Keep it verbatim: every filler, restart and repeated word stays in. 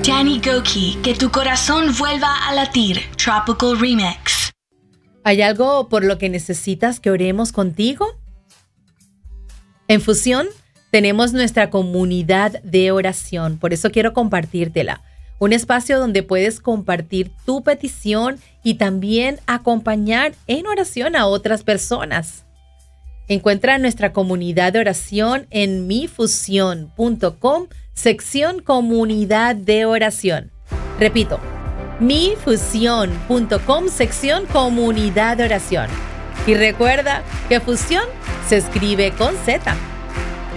Danny Gokey, que tu corazón vuelva a latir. Tropical Remix. ¿Hay algo por lo que necesitas que oremos contigo? En Fusión tenemos nuestra comunidad de oración, por eso quiero compartírtela. Un espacio donde puedes compartir tu petición y también acompañar en oración a otras personas. Encuentra nuestra comunidad de oración en mi fusión punto com, sección comunidad de oración. Repito, mi fusión punto com, sección comunidad de oración. Y recuerda que Fusión se escribe con Z.